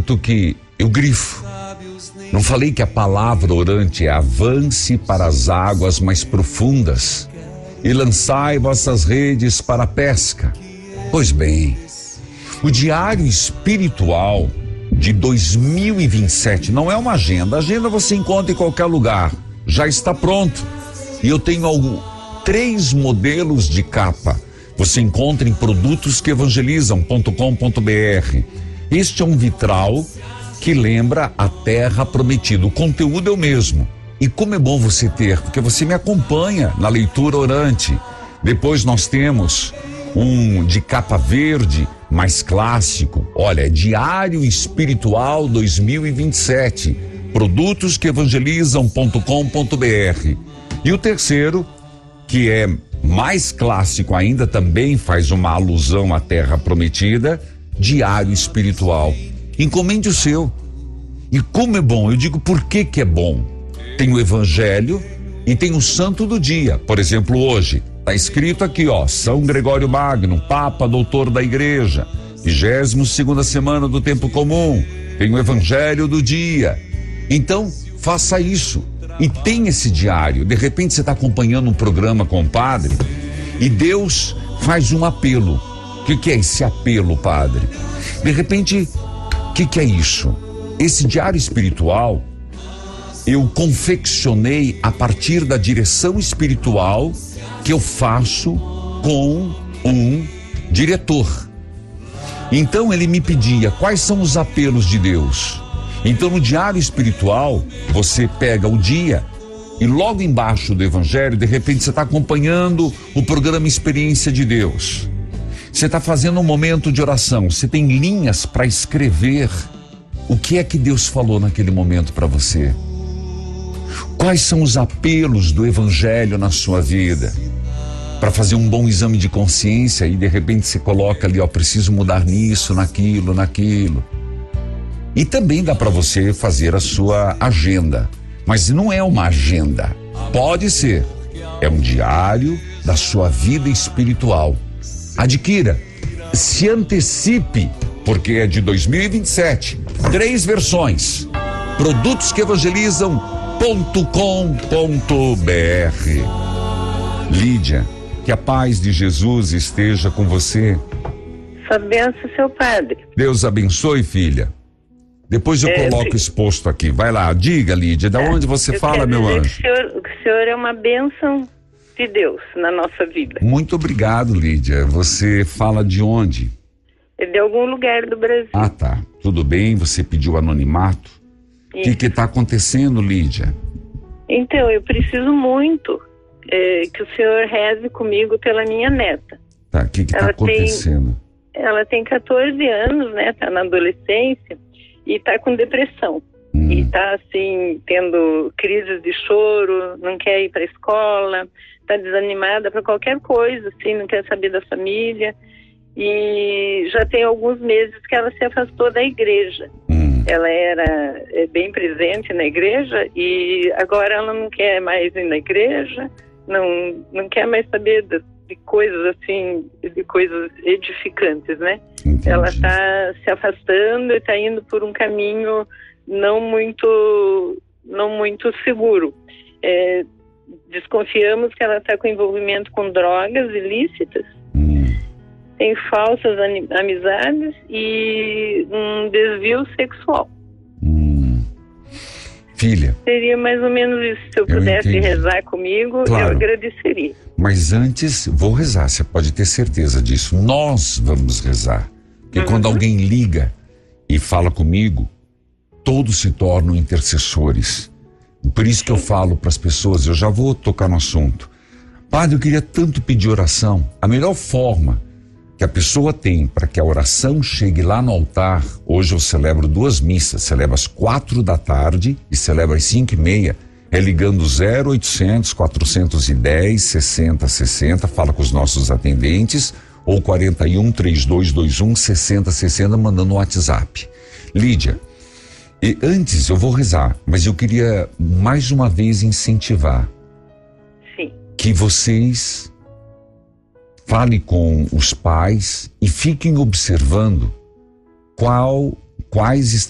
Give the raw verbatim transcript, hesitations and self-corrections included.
momento que eu grifo. Não falei que a palavra orante é avance para as águas mais profundas e lançai vossas redes para a pesca. Pois bem, o diário espiritual de dois mil e vinte e sete não é uma agenda. A agenda você encontra em qualquer lugar, já está pronto. E eu tenho algum, três modelos de capa. Você encontra em produtos que evangelizam ponto com ponto br. Este é um vitral que lembra a terra prometida. O conteúdo é o mesmo. E como é bom você ter, porque você me acompanha na leitura orante. Depois nós temos um de capa verde, mais clássico. Olha, é Diário Espiritual dois mil e vinte e sete. Produtos que evangelizam ponto com ponto br. E o terceiro, que é mais clássico ainda, também faz uma alusão à terra prometida, Diário Espiritual. Encomende o seu. E como é bom, eu digo por que que é bom. Tem o Evangelho e tem o Santo do Dia. Por exemplo, hoje, está escrito aqui, ó, São Gregório Magno, Papa, Doutor da Igreja, vigésima segunda semana do Tempo Comum. Tem o Evangelho do Dia. Então, faça isso. E tem esse diário. De repente você está acompanhando um programa com o padre e Deus faz um apelo. O que, que é esse apelo, padre? De repente, o que, que é isso? Esse diário espiritual eu confeccionei a partir da direção espiritual que eu faço com um diretor. Então ele me pedia quais são os apelos de Deus. Então no diário espiritual você pega o dia e logo embaixo do Evangelho, de repente você está acompanhando o programa Experiência de Deus. Você está fazendo um momento de oração, você tem linhas para escrever o que é que Deus falou naquele momento para você. Quais são os apelos do Evangelho na sua vida? Para fazer um bom exame de consciência e de repente você coloca ali, ó, preciso mudar nisso, naquilo, naquilo. E também dá para você fazer a sua agenda, mas não é uma agenda. Pode ser, é um diário da sua vida espiritual. Adquira, se antecipe, porque é de dois mil e vinte e sete. Três versões. Produtos que evangelizam ponto com ponto br. Lídia, que a paz de Jesus esteja com você. Sua bênção, seu padre. Deus abençoe, filha. Depois eu é, coloco eu... exposto aqui. Vai lá, diga, Lídia, da é, onde você fala, meu anjo? Que o, senhor, que o senhor é uma bênção de Deus na nossa vida. Muito obrigado, Lídia. Você fala de onde? É de algum lugar do Brasil. Ah, tá. Tudo bem, você pediu anonimato. O que que tá acontecendo, Lídia? Então, eu preciso muito é, que o senhor reze comigo pela minha neta. Tá, o que que tá acontecendo? Tem, ela tem catorze anos, né? Tá na adolescência e tá com depressão. Hum. E tá, assim, tendo crises de choro, não quer ir pra escola, tá desanimada para qualquer coisa, assim, não quer saber da família. E já tem alguns meses que ela se afastou da igreja. Hum. Ela era é, bem presente na igreja e agora ela não quer mais ir na igreja, não, não quer mais saber de, de coisas assim, de coisas edificantes, né? Entendi. Ela está se afastando e está indo por um caminho não muito, não muito seguro. É, desconfiamos que ela está com envolvimento com drogas ilícitas. Hum. Tem falsas amizades e um desvio sexual. Hum. Filha. Seria mais ou menos isso. Se eu, eu pudesse entendi. rezar comigo, claro. Eu agradeceria. Mas antes, vou rezar, você pode ter certeza disso. Nós vamos rezar. Porque uhum. quando alguém liga e fala comigo, todos se tornam intercessores. Por isso que eu falo para as pessoas, eu já vou tocar no assunto. Padre, eu queria tanto pedir oração. A melhor forma que a pessoa tem para que a oração chegue lá no altar, hoje eu celebro duas missas, celebro às quatro da tarde e celebro às cinco e meia, é ligando zero oitocentos, quatrocentos e dez, sessenta sessenta, fala com os nossos atendentes, ou quarenta e um, trinta e dois vinte e um, sessenta sessenta, mandando um WhatsApp. Lídia, e antes eu vou rezar, mas eu queria mais uma vez incentivar Sim. que vocês fale com os pais e fiquem observando qual, quais